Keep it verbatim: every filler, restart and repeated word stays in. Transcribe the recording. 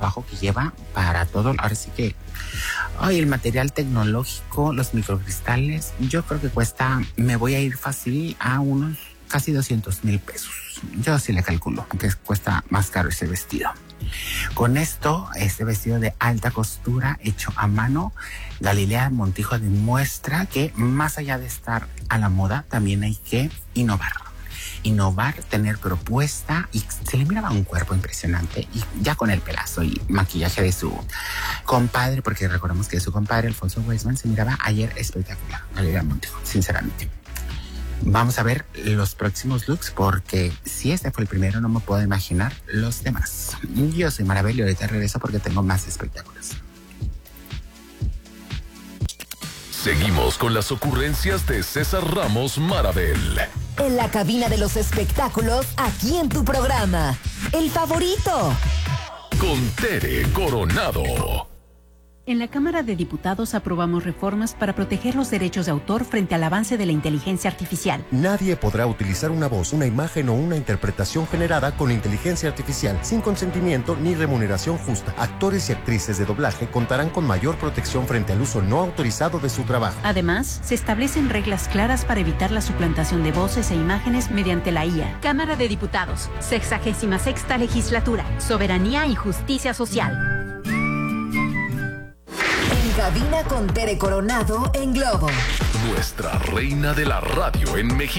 trabajo que lleva para todo. Ahora sí que, ay, el material tecnológico, los microcristales, yo creo que cuesta, me voy a ir fácil a unos casi doscientos mil pesos. Yo sí le calculo que cuesta más caro ese vestido. Con esto, este vestido de alta costura hecho a mano, Galilea Montijo demuestra que más allá de estar a la moda, también hay que innovar. Innovar, tener propuesta, y se le miraba un cuerpo impresionante, y ya con el pelazo y maquillaje de su compadre, porque recordemos que su compadre Alfonso Weisman se miraba ayer espectacular. Galilea Montijo, sinceramente. Vamos a ver los próximos looks, porque si este fue el primero, no me puedo imaginar los demás. Yo soy Marabel y ahorita regreso porque tengo más espectáculos. Seguimos con las ocurrencias de César Ramos Marabel. En la cabina de los espectáculos, aquí en tu programa, El Favorito. Con Tere Coronado. En la Cámara de Diputados aprobamos reformas para proteger los derechos de autor frente al avance de la inteligencia artificial. Nadie podrá utilizar una voz, una imagen o una interpretación generada con inteligencia artificial sin consentimiento ni remuneración justa. Actores y actrices de doblaje contarán con mayor protección frente al uso no autorizado de su trabajo. Además, se establecen reglas claras para evitar la suplantación de voces e imágenes mediante la I A. Cámara de Diputados, sexagésima sexta legislatura, soberanía y justicia social. Cabina con Tere Coronado en Globo. Nuestra reina de la radio en México.